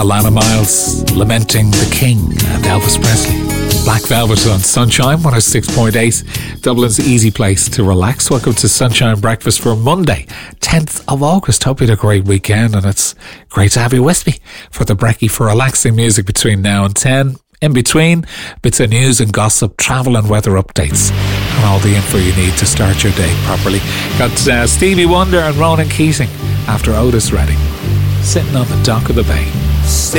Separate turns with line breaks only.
Alana Miles lamenting the King and Elvis Presley. Black Velvet on Sunshine 106.8, Dublin's easy place to relax. Welcome to Sunshine Breakfast for Monday, 10th of August. Hope you had a great weekend, and it's great to have you with me for the brekkie for relaxing music between now and 10. In between, bits of news and gossip, travel and weather updates, and all the info you need to start your day properly. Got Stevie Wonder and Ronan Keating after Otis Redding, sitting on the dock of the bay.